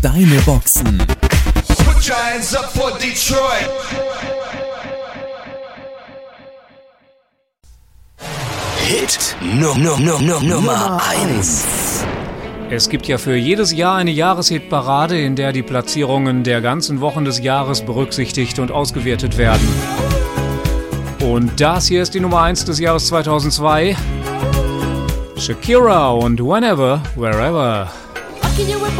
Deine Boxen. Put your hands up for Detroit. Hit Nummer 1. Es gibt ja für jedes Jahr eine Jahreshitparade, in der die Platzierungen der ganzen Wochen des Jahres berücksichtigt und ausgewertet werden. Und das hier ist die Nummer 1 des Jahres 2002. Shakira und Whenever, Wherever. Rocking you with